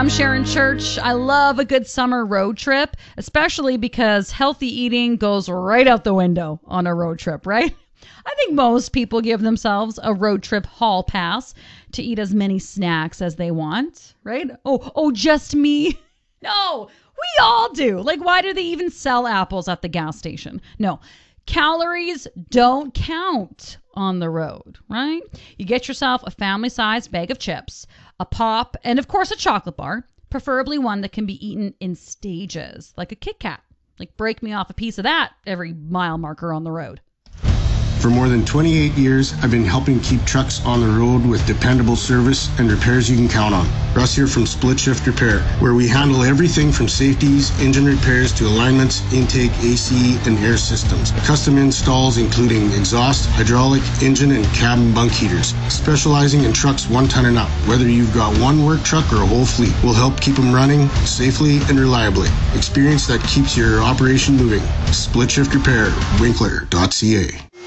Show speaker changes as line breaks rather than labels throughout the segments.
I'm Sharon Church. I love a good summer road trip, especially because healthy eating goes right out the window on a road trip, right? I think most people give themselves a road trip hall pass to eat as many snacks as they want, right? Oh, just me? No, we all do. Like, why do they even sell apples at the gas station? No, calories don't count on the road, right? You get yourself a family-sized bag of chips, a pop, and of course a chocolate bar, preferably one that can be eaten in stages, like a Kit Kat. Like, break me off a piece of that every mile marker on the road.
For more than 28 years, I've been helping keep trucks on the road with dependable service and repairs you can count on. Russ here from Split Shift Repair, where we handle everything from safeties, engine repairs to alignments, intake, AC, and air systems. Custom installs including exhaust, hydraulic, engine, and cabin bunk heaters. Specializing in trucks 1 ton and up. Whether you've got one work truck or a whole fleet, we'll help keep them running safely and reliably. Experience that keeps your operation moving. Split Shift Repair, Winkler.ca.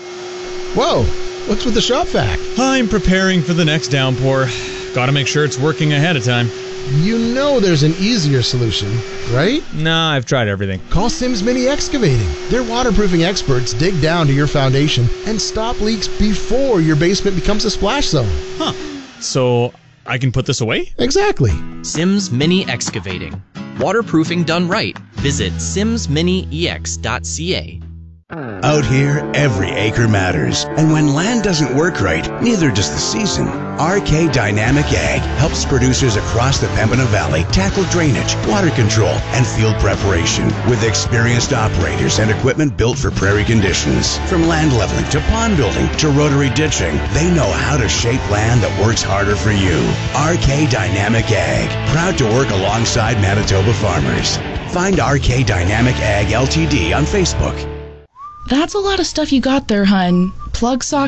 Whoa, what's with the shop vac?
I'm preparing for the next downpour. Gotta make sure it's working ahead of time.
You know there's an easier solution, right?
Nah, I've tried everything.
Call Sims Mini Excavating. Their waterproofing experts dig down to your foundation and stop leaks before your basement becomes a splash zone.
Huh. So I can put this away?
Exactly.
Sims Mini Excavating. Waterproofing done right. Visit simsminiex.ca.
Out here, every acre matters. And when land doesn't work right, neither does the season. RK Dynamic Ag helps producers across the Pembina Valley tackle drainage, water control, and field preparation with experienced operators and equipment built for prairie conditions. From land leveling to pond building to rotary ditching, they know how to shape land that works harder for you. RK Dynamic Ag, proud to work alongside Manitoba farmers. Find RK Dynamic Ag Ltd on Facebook.
That's a lot of stuff you got there, hun. Plug sockets.